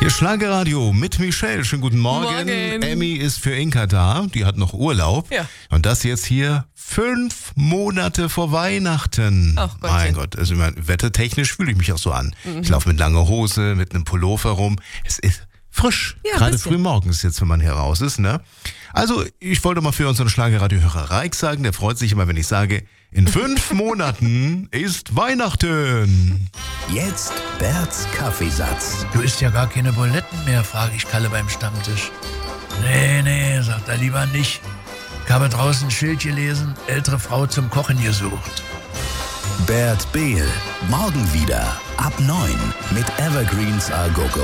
Hier Schlagerradio mit Michelle. Schönen guten Morgen. Morgen. Emmy ist für Inka da. Die hat noch Urlaub. Ja. Und das jetzt hier 5 Monate vor Weihnachten. Ach Gottchen. Mein Gott, also wettertechnisch fühle ich mich auch so an. Ich laufe mit langer Hose, mit einem Pullover rum. Es ist frisch. Ja, Gerade bisschen. früh morgens jetzt, wenn man hier raus ist, ne? Also, ich wollte mal für unseren Schlagerradio-Hörer Reik sagen, der freut sich immer, wenn ich sage, in 5 Monaten ist Weihnachten. Jetzt Berts Kaffeesatz. Du isst ja gar keine Buletten mehr, frage ich Kalle beim Stammtisch. Nee, sagt er lieber nicht. Ich habe draußen ein Schild gelesen, ältere Frau zum Kochen gesucht. Bert Behl. Morgen wieder ab 9 mit Evergreens A Go Go.